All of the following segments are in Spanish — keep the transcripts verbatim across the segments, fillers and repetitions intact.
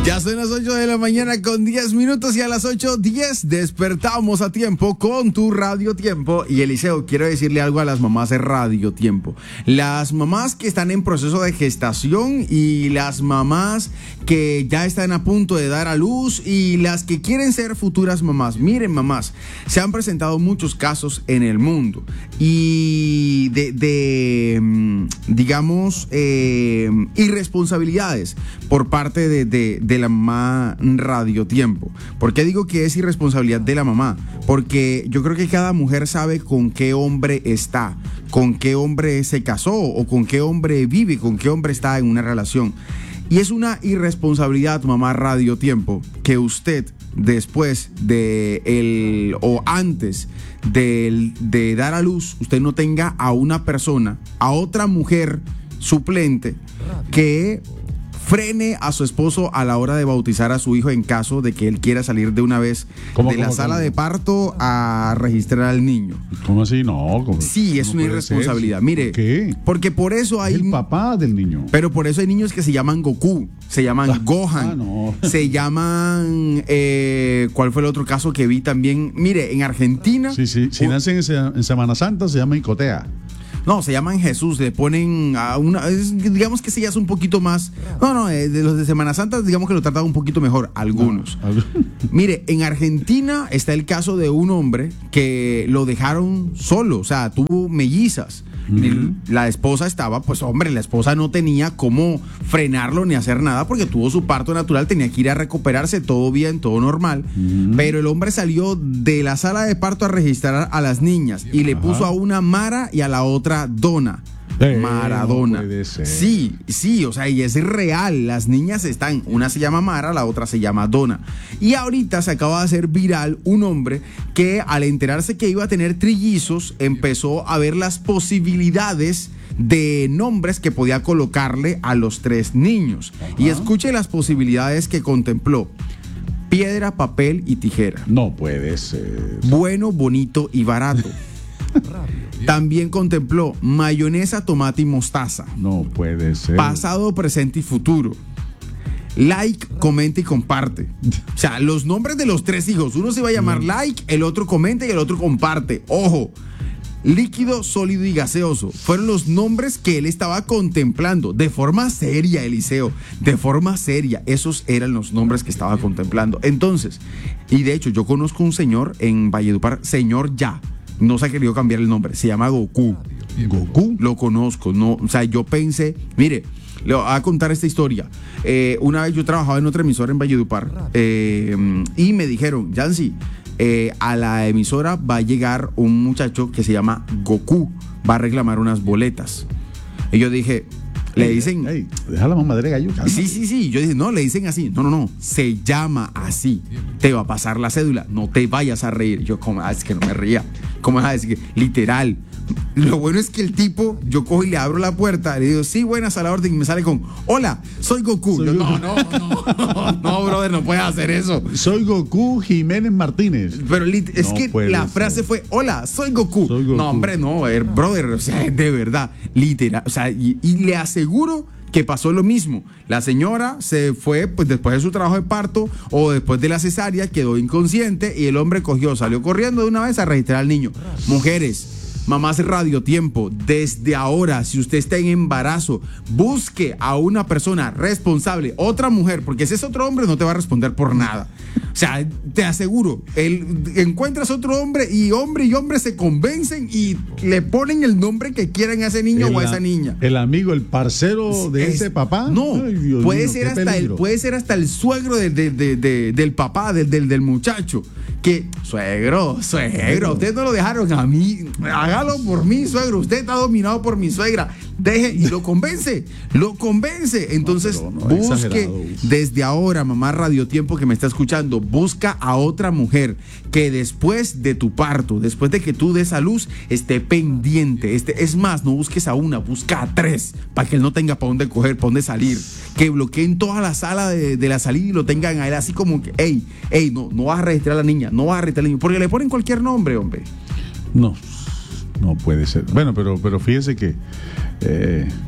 Ya son las ocho de la mañana con diez minutos y a las ocho diez despertamos a tiempo con tu Radio Tiempo. Y Eliseo, quiero decirle algo a las mamás de Radio Tiempo. Las mamás que están en proceso de gestación y las mamás que ya están a punto de dar a luz y las que quieren ser futuras mamás. Miren, mamás, se han presentado muchos casos en el mundo y de, de digamos, eh, irresponsabilidades por parte de, de, de la mamá Radio Tiempo. ¿Por qué digo que es irresponsabilidad de la mamá? Porque yo creo que cada mujer sabe con qué hombre está, con qué hombre se casó o con qué hombre vive, con qué hombre está en una relación. Y es una irresponsabilidad, mamá Radio Tiempo, que usted después de el o antes de, de dar a luz, usted no tenga a una persona, a otra mujer suplente que frene a su esposo a la hora de bautizar a su hijo en caso de que él quiera salir de una vez ¿Cómo, de la cómo, sala cómo? de parto a registrar al niño. ¿Cómo así? No. ¿cómo? Sí, es no una puede irresponsabilidad. ser. Mire, ¿Por qué? porque por eso hay... Es el papá del niño. Pero por eso hay niños que se llaman Goku, se llaman Ah, Gohan, ah, no. se llaman... Eh, ¿Cuál fue el otro caso que vi también? Mire, en Argentina... Sí, sí. Si u- nacen en, Se- en Semana Santa se llama Icotea. No, se llaman Jesús, le ponen a una... es- digamos que ese ya es un poquito más... No, no, eh, de los de Semana Santa digamos que lo tratan un poquito mejor, algunos. No. Mire, en Argentina está el caso de un hombre que lo dejaron solo, o sea, tuvo mellizas. Ujú. La esposa estaba, pues hombre, la esposa no tenía cómo frenarlo ni hacer nada porque tuvo su parto natural, tenía que ir a recuperarse, todo bien, todo normal. Ujú. Pero el hombre salió de la sala de parto a registrar a las niñas y le Ajá. puso a una Mara y a la otra Dona. Eh, Maradona. no puede ser. Sí, sí, o sea, y es real. Las niñas están, una se llama Mara, la otra se llama Donna. Y ahorita se acaba de hacer viral un hombre que al enterarse que iba a tener trillizos, empezó a ver las posibilidades de nombres que podía colocarle a los tres niños. Ajá. Y escuche las posibilidades que contempló: piedra, papel y tijera. No puede ser. Bueno, bonito y barato. También contempló mayonesa, tomate y mostaza. No puede ser. Pasado, presente y futuro. Like, comenta y comparte. O sea, los nombres de los tres hijos. Uno se va a llamar like, el otro comenta y el otro comparte. Ojo. Líquido, sólido y gaseoso. Fueron los nombres que él estaba contemplando. De forma seria, Eliseo. De forma seria. Esos eran los nombres que estaba contemplando. Entonces, y de hecho, yo conozco un señor en Valledupar, señor ya. No se ha querido cambiar el nombre. Se llama Goku. Goku. Lo conozco, no, o sea, yo pensé, mire, le voy a contar esta historia. Eh, una vez yo trabajaba en otra emisora en Valledupar eh, y me dijeron, Yancy, eh, a la emisora va a llegar un muchacho que se llama Goku, va a reclamar unas boletas. Y yo dije, le dicen... Ey, deja la mamadera gallo. calma. Sí, sí, sí. Yo dije, no, le dicen así. No, no, no. Se llama así. Te va a pasar la cédula. No te vayas a reír. Yo, como, ah, es que no me ría. ¿Cómo vas a decir? Literal. Lo bueno es que el tipo, yo cojo y le abro la puerta, le digo, sí, buenas, a la orden, y me sale con, hola, soy Goku. Soy Yo, Goku. no, no, no, no, brother, no puedes hacer eso. Soy Goku Jiménez Martínez. Pero lit- es No que puede la ser. frase fue, hola, soy Goku. Soy Goku. No, hombre, no, eh, brother, o sea, de verdad, literal, o sea, y, y le aseguro que pasó lo mismo. La señora se fue, pues después de su trabajo de parto o después de la cesárea, quedó inconsciente y el hombre cogió, salió corriendo de una vez a registrar al niño. Mujeres, mamás Radio Tiempo, desde ahora, si usted está en embarazo, busque a una persona responsable, otra mujer, porque si es otro hombre no te va a responder por nada. O sea, te aseguro, el, encuentras otro hombre y hombre y hombre se convencen y le ponen el nombre que quieran a ese niño El o a a- esa niña. El amigo, el parcero de Es- ese papá. No, Ay, Dios puede, mío, ser qué hasta el, peligro. puede ser hasta el suegro de- de- de- de- del papá, del, del, del muchacho. Que, suegro, suegro, ustedes no lo dejaron a mí. Hágalo por mí, suegro. Usted está dominado por mi suegra. Deje y lo convence, lo convence. Entonces, No, pero no, busque exagerado. desde ahora, mamá Radio Tiempo que me está escuchando, busca a otra mujer que después de tu parto, después de que tú des a luz, esté pendiente. Este, es más, no busques a una, busca a tres, para que él no tenga para dónde coger, para dónde salir. Que bloqueen toda la sala de, de la salida y lo tengan a él así como que, hey, hey, no, no vas a registrar a la niña, no vas a registrar al niño, porque le ponen cualquier nombre, hombre. No, no puede ser. Bueno, pero, pero fíjese que eh,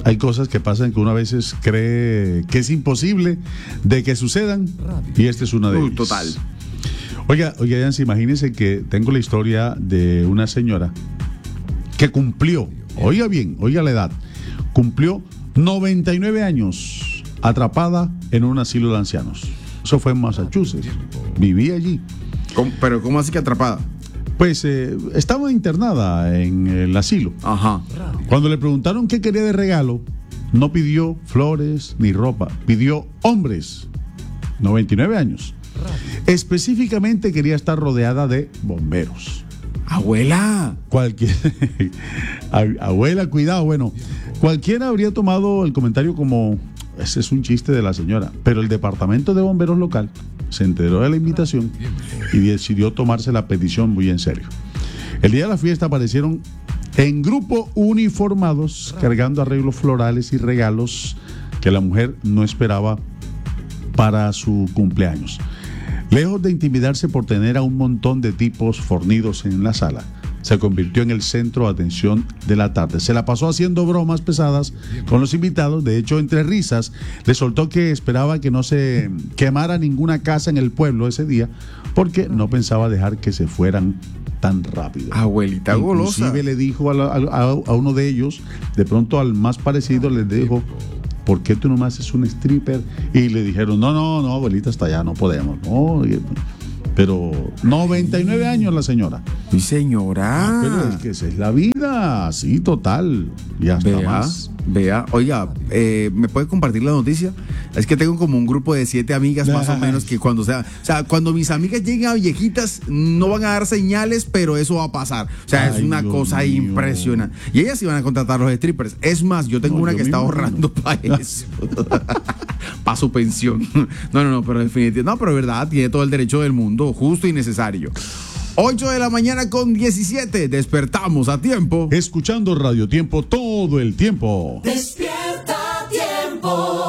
hay cosas que pasan que uno a veces cree que es imposible de que sucedan, y esta es una de Uh, ellas. total. Oiga, oiga, Yancy, imagínense que tengo la historia de una señora que cumplió, oiga bien, oiga la edad, cumplió noventa y nueve años atrapada en un asilo de ancianos. Eso fue en Massachusetts. Vivía allí. ¿Cómo- pero ¿cómo así que atrapada? Pues eh, estaba internada en el asilo. Ajá. Cuando le preguntaron qué quería de regalo, no pidió flores ni ropa, pidió hombres. noventa y nueve años. Específicamente quería estar rodeada de bomberos. Abuela. Cualquier abuela, cuidado, bueno, cualquiera habría tomado el comentario como ese es un chiste de la señora, pero el departamento de bomberos local se enteró de la invitación y decidió tomarse la petición muy en serio. El día de la fiesta aparecieron en grupo uniformados cargando arreglos florales y regalos que la mujer no esperaba para su cumpleaños. Lejos de intimidarse por tener a un montón de tipos fornidos en la sala, se convirtió en el centro de atención de la tarde. Se la pasó haciendo bromas pesadas con los invitados. De hecho, entre risas, le soltó que esperaba que no se quemara ninguna casa en el pueblo ese día, porque no pensaba dejar que se fueran tan rápido. Abuelita golosa. Inclusive le dijo a, la- a- a uno de ellos, de pronto al más parecido, le dijo: ¿por qué tú no me haces un stripper? Y le dijeron: no, no, no, abuelita, hasta allá no podemos. No, y- pero noventa y nueve años la señora. Sí, señora. Pero es que esa es la vida, sí, total. Y hasta Vea, más. vea. Oiga, eh, ¿me puede compartir la noticia? Es que tengo como un grupo de siete amigas más o menos que cuando sea, o sea, cuando mis amigas lleguen a viejitas no van a dar señales, pero eso va a pasar. O sea, es Ay, una Dios cosa mío. impresionante. Y ellas iban a contratar los strippers. Es más, yo tengo No, una yo que me está imagino. ahorrando para eso. Para su pensión. No, no, no, pero definitivamente. No, pero es verdad, tiene todo el derecho del mundo, justo y necesario. ocho de la mañana con diecisiete. Despertamos a tiempo. Escuchando Radio Tiempo todo el tiempo. Despierta tiempo.